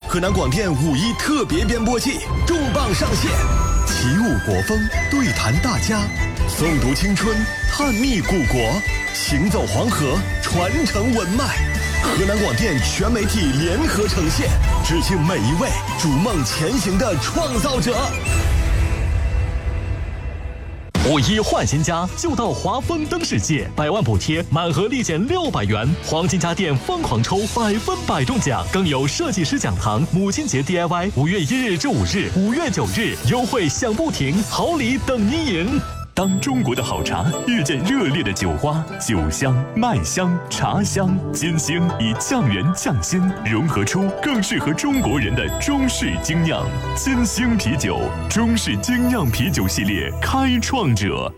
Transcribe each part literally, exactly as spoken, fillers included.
河南广电五一特别编播季重磅上线，起舞国风，对谈大家，诵读青春，探秘故国，行走黄河，传承文脉。河南广电全媒体联合呈现，致敬每一位逐梦前行的创造者。 五一换新家就到华丰灯世界，百万补贴，满额立减六百元，黄金家电疯狂抽百分百中奖，更有设计师讲堂、母亲节 D I Y， 五月一日至五日，五月九日优惠享不停，好礼等您赢。当中国的好茶遇见热烈的酒花，酒香、麦香、茶香，金星以匠人匠心，融合出更适合中国人的中式精酿。金星啤酒，中式精酿啤酒系列开创者。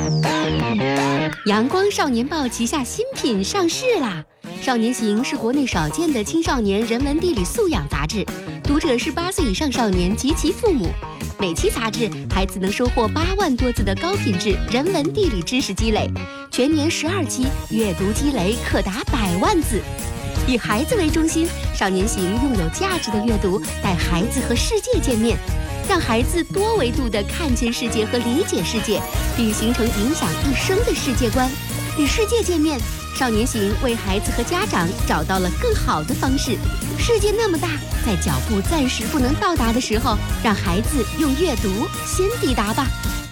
阳光少年报旗下新品上市啦！少年行是国内少见的青少年人文地理素养杂志，读者是八岁以上少年及其父母。每期杂志，孩子能收获八万多字的高品质人文地理知识积累，全年十二期，阅读积累可达百万字。以孩子为中心，少年行用有价值的阅读带孩子和世界见面，让孩子多维度地看见世界和理解世界，并形成影响一生的世界观。与世界见面，少年行为孩子和家长找到了更好的方式。世界那么大，在脚步暂时不能到达的时候，让孩子用阅读先抵达吧。